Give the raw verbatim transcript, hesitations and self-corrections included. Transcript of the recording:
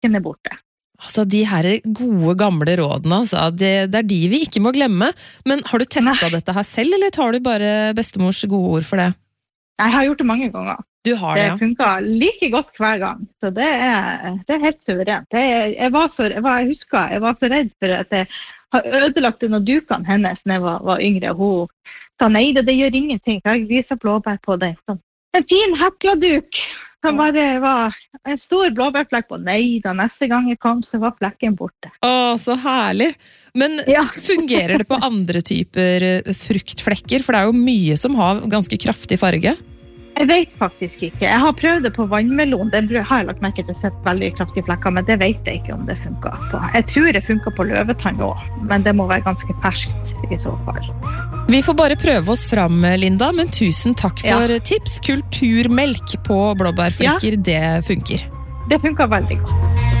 flekken er borte. Altså, de her gode gamle rådene, altså, det, det er de vi ikke må glemme. Men har du testet Nei. Dette her selv, eller tar du bare bestemors gode ord for det? Jeg har gjort det mange ganger. Du har det, ja. Det funker like godt hver gang, så det er, det er helt suverent. Det er, jeg, var så, jeg, var, jeg husker, jeg var så redd for at jeg har ødelagt noen dukene hennes når jeg var, var yngre. Hun sa nei, det, det gjør ingenting, jeg viser blåbær på det. Så, en fin hekladuk, som bare var en stor blåbærflekk på. Nei, da neste gang jeg kom, så var flekken borte. Å, så herlig! Men ja. Fungerer det på andre typer fruktflekker? For det er jo mye som har ganske kraftig farge. Jeg vet faktisk ikke. Jeg har prøvd det på vannmelon. Den har jeg lagt merke til sett veldig kraftige flekker, men det vet jeg ikke om det funker på. Jeg tror det funker på løvetann også, men det må være ganske ferskt i så fall. Vi får bare prøve oss fram, Linda, men tusen takk for ja. Tips. Kulturmelk på blåbærflekker, ja. Det funker. Det funker veldig godt.